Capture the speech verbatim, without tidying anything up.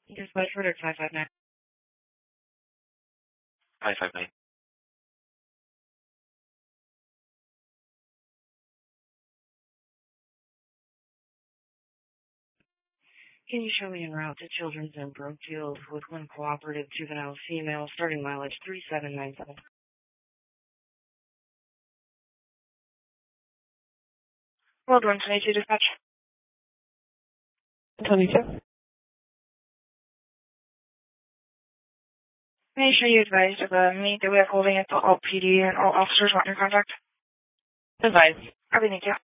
Dispatch order five five nine. five five nine. Can you show me en route to Children's in Brookfield with one cooperative juvenile female, starting mileage three seven nine seven? World one twenty-two dispatch. twenty-two. Make sure you advise of a meet that we have holding at the Alt P D and all officers want your contact. Advise. Okay, thank you.